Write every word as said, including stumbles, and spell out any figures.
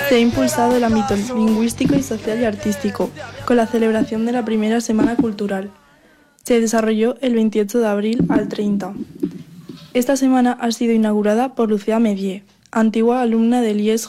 Se ha impulsado el ámbito lingüístico y social y artístico, con la celebración de la primera Semana Cultural. Se desarrolló el veintiocho de abril al treinta. Esta semana ha sido inaugurada por Lucía Medier, antigua alumna del I E S